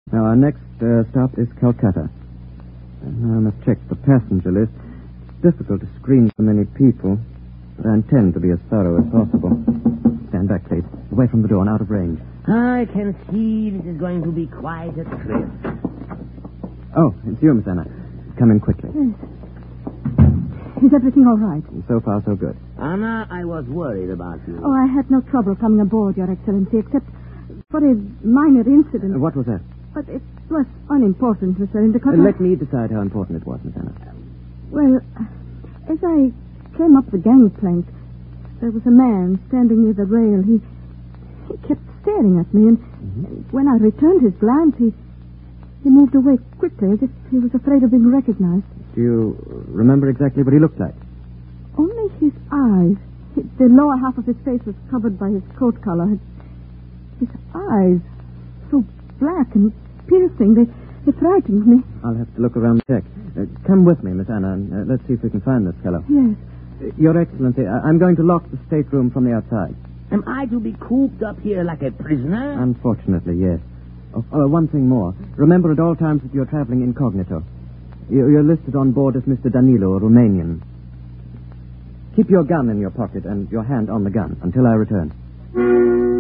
Now, our next stop is Calcutta. Now I must check the passenger list. It's difficult to screen so many people, but I intend to be as thorough as possible. Stand back, please. Away from the door and out of range. I can see this is going to be quite a trip. Oh, it's you, Miss Anna. Come in quickly. Yes. Is everything all right? So far, so good. Anna, I was worried about you. Oh, I had no trouble coming aboard, Your Excellency, except for a minor incident. What was that? But it was unimportant, Mr. Endicott. Let me decide how important it was, Miss Anna. Well, as I came up the gangplank, there was a man standing near the rail. He kept staring at me, and when I returned his glance, he moved away quickly, as if he was afraid of being recognized. Do you remember exactly what he looked like? Only his eyes. The lower half of his face was covered by his coat collar. His eyes, so black and piercing, they frightened me. I'll have to look around and check. Come with me, Miss Anna, and let's see if we can find this fellow. Yes. Your Excellency, I'm going to lock the stateroom from the outside. Am I to be cooped up here like a prisoner? Unfortunately, yes. One thing more. Remember at all times that you're traveling incognito. You're listed on board as Mr. Danilo, a Romanian. Keep your gun in your pocket and your hand on the gun until I return.